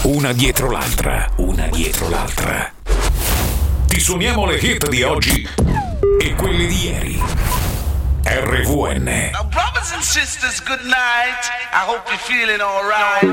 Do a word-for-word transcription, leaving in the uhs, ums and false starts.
una dietro l'altra, una dietro l'altra. Ti suoniamo le hit di oggi e quelle di ieri. R V N. Now, brothers and sisters, good night. I hope you're feeling all right.